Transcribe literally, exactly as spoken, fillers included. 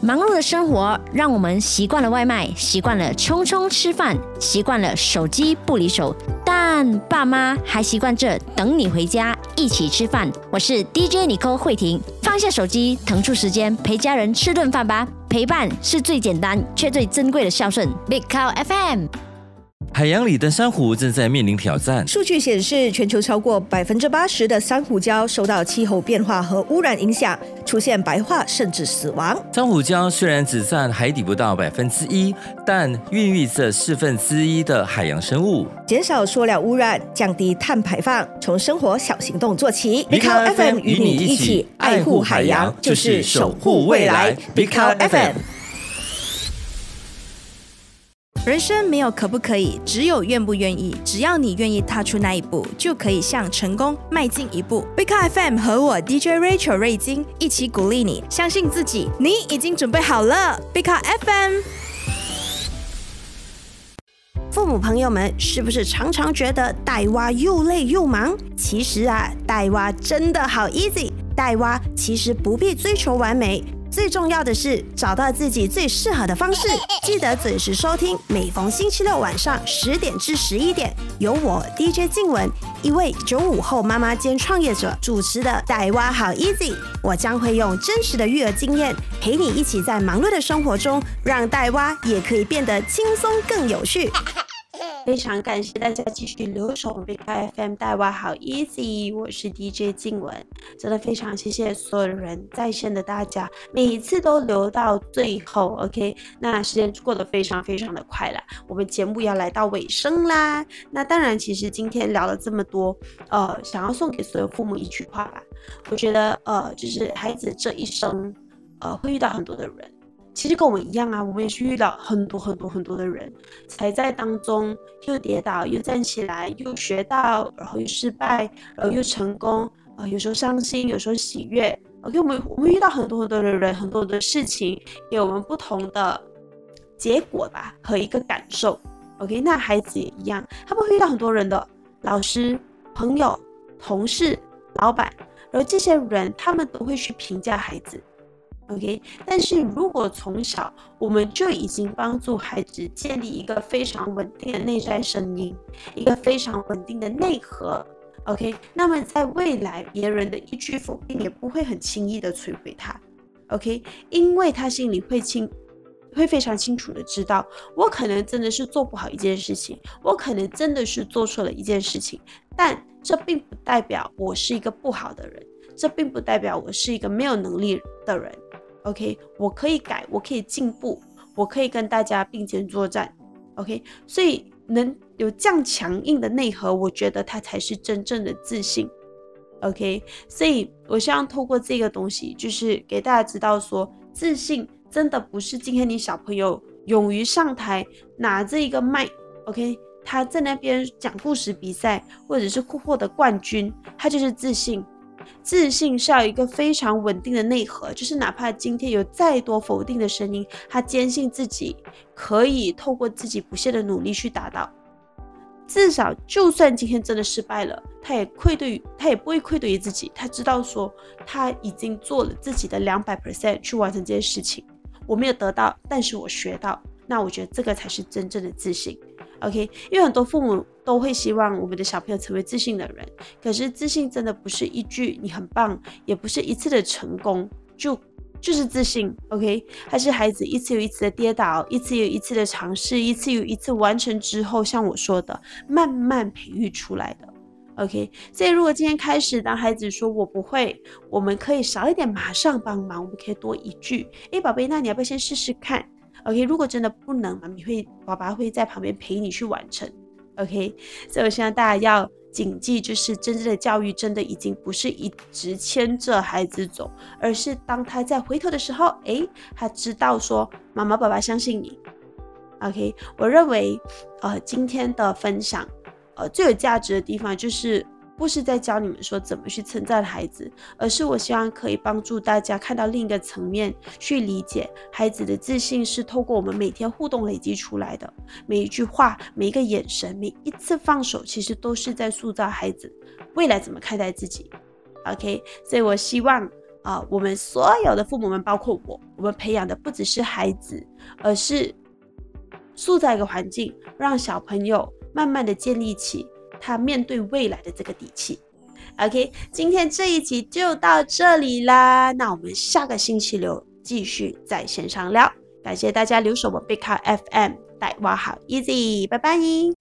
忙碌的生活让我们习惯了外卖，习惯了匆匆吃饭，习惯了手机不离手，但爸妈还习惯着等你回家一起吃饭。我是 D J Nicole 慧婷，放下手机，腾出时间陪家人吃顿饭吧。陪伴是最简单却最珍贵的孝顺。Big Cow F M。 海洋里的珊瑚正在面临挑战。 数据显示，全球超过百分之八十的珊瑚礁受到气候变化和污染影响，出现白化甚至死亡。 珊瑚礁虽然只占海底不到百分之一，但孕育着四分之一的海洋生物。 减少塑料污染，降低碳排放，从生活小行动做起。 Big Cow F M 与你一起爱护海洋，就是守护未来。Big Cow F M。 人生没有可不可以，只有愿不愿意。只要你愿意踏出那一步，就可以向成功迈进一步。Big Cow F M 和我 D J Rachel 瑞金一起鼓励你，相信自己，你已经准备好了。Big Cow F M。父母朋友们，是不是常常觉得带娃又累又忙？其实啊，带娃真的好 easy。带娃其实不必追求完美。最重要的是找到自己最适合的方式，记得准时收听，每逢星期六晚上十点至十一点，由我 D J 静雯，一位九五后妈妈兼创业者主持的带娃好 easy。我将会用真实的育儿经验，陪你一起在忙碌的生活中，让带娃也可以变得轻松更有趣。非常感谢大家继续留守 Big Cow F M 带娃好 easy， 我是 D J 静雯，真的非常谢谢所有的人在线的大家，每一次都留到最后 OK， 那时间过得非常非常的快啦，我们节目要来到尾声啦。那当然其实今天聊了这么多，呃，想要送给所有父母一句话吧，我觉得呃，就是孩子这一生呃会遇到很多的人，其实跟我们一样啊，我们也是遇到很多很多很多的人，才在当中又跌倒又站起来，又学到，然后又失败，然后又成功，呃，有时候伤心，有时候喜悦。OK， 我们我们遇到很多很多的人，很多的事情，给我们不同的结果吧和一个感受。OK， 那孩子也一样，他们会遇到很多人的老师、朋友、同事、老板，然后这些人他们都会去评价孩子。OK， 但是如果从小我们就已经帮助孩子建立一个非常稳定的内在声音，一个非常稳定的内核 ，OK， 那么在未来别人的一句否定也不会很轻易的摧毁他 ，OK， 因为他心里会清，会非常清楚的知道，我可能真的是做不好一件事情，我可能真的是做错了一件事情，但这并不代表我是一个不好的人，这并不代表我是一个没有能力的人。OK， 我可以改，我可以进步，我可以跟大家并肩作战。OK， 所以能有这样强硬的内核，我觉得它才是真正的自信。OK， 所以我希望透过这个东西，就是给大家知道说，自信真的不是今天你小朋友勇于上台拿着一个麦 ，OK， 他在那边讲故事比赛，或者是获得冠军，他就是自信。自信是要有一个非常稳定的内核，就是哪怕今天有再多否定的声音，他坚信自己可以透过自己不懈的努力去达到，至少就算今天真的失败了，他也愧对于他也不会愧对于自己，他知道说他已经做了自己的 百分之两百 去完成这件事情，我没有得到，但是我学到，那我觉得这个才是真正的自信。OK， 因为很多父母都会希望我们的小朋友成为自信的人，可是自信真的不是一句你很棒，也不是一次的成功就就是自信 OK， 还是孩子一次又一次的跌倒，一次又一次的尝试，一次又一次完成之后，像我说的慢慢培育出来的 OK， 所以如果今天开始当孩子说我不会，我们可以少一点马上帮忙，我们可以多一句，诶宝贝，那你要不要先试试看OK， 如果真的不能，妈咪会，爸爸会在旁边陪你去完成。OK， 所以我希望大家要谨记，就是真正的教育真的已经不是一直牵着孩子走，而是当他在回头的时候，诶，他知道说妈妈爸爸相信你。OK， 我认为呃今天的分享呃最有价值的地方就是不是在教你们说怎么去称赞孩子，而是我希望可以帮助大家看到另一个层面，去理解孩子的自信是透过我们每天互动累积出来的，每一句话，每一个眼神，每一次放手，其实都是在塑造孩子未来怎么看待自己。OK， 所以我希望啊、呃，我们所有的父母们，包括我，我们培养的不只是孩子，而是塑造一个环境，让小朋友慢慢的建立起他面对未来的这个底气。OK， 今天这一集就到这里啦，那我们下个星期六继续在线上聊。感谢大家留守我贝卡 F M， 带娃好 easy， 拜拜。